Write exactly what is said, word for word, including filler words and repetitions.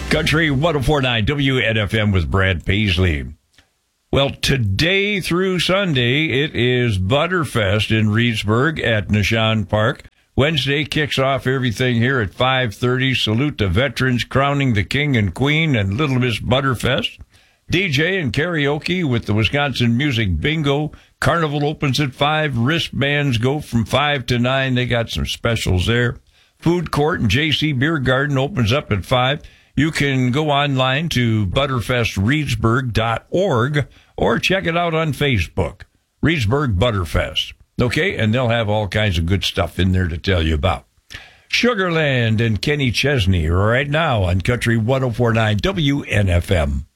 Country one oh four point nine W N F M with Brad Paisley. Well, today through Sunday, it is Butterfest in Reedsburg at Nishan Park. Wednesday kicks off everything here at five thirty. Salute to veterans, crowning the king and queen, and Little Miss Butterfest. D J and karaoke with the Wisconsin Music Bingo. Carnival opens at five. Wristbands go from five to nine. They got some specials there. Food court and J C Beer Garden opens up at five. You can go online to butterfest reedsburg dot org or check it out on Facebook, Reedsburg Butterfest. Okay, and they'll have all kinds of good stuff in there to tell you about. Sugarland and Kenny Chesney right now on Country one oh four point nine W N F M.